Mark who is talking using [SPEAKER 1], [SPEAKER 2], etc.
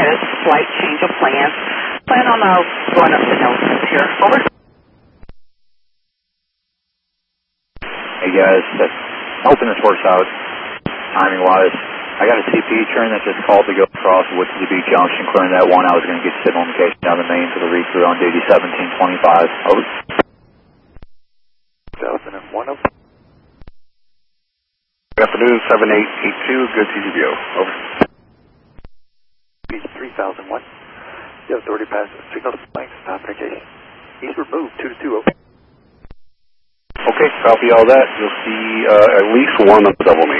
[SPEAKER 1] status, flight change of plans. Plan on going up to Nelson here. Over.
[SPEAKER 2] Hey guys, hoping this works out timing-wise. I got a CPE train that just called to go across Woodsley Beach Junction, clearing that one. I was going to get signal indication down the main for the re-through on duty 1725. Over.
[SPEAKER 3] Delta 1 up. Good afternoon, 7882, good TGBO. Over. Beach 3001. You have authority pass signal to flank, stop indication. Eastward move, 2-2, over. Okay, copy all that. You'll see at least one of the double main.